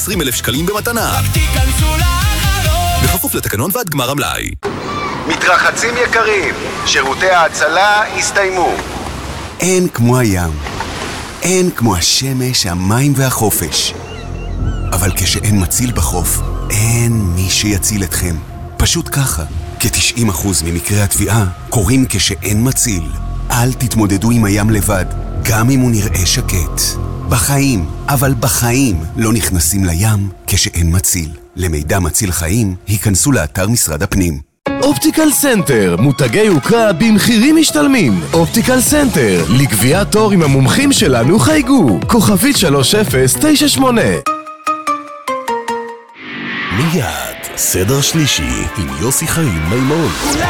20,000 שקלים במתנה. בכפוף לתקנון ועד גמר המלאי. מתרחצים יקרים, שירותי ההצלה הסתיימו. אין כמו הים, אין כמו השמש, המים והחופש. אבל כשאין מציל בחוף, אין מי שיציל אתכם. פשוט ככה, כ-90% ממקרי התביעה קורים כשאין מציל. אל תתמודדו עם הים לבד, גם אם הוא נראה שקט. בחיים, אבל בחיים לא נכנסים לים כשאין מציל. למידע מציל חיים, היכנסו לאתר משרד הפנים. אופטיקל סנטר, מותגי יוקרה במחירים משתלמים. אופטיקל סנטר, לקביעת תור עם המומחים שלנו חייגו. כוכבית 3098. מיד, סדר שלישי עם יוסי חיים מימון.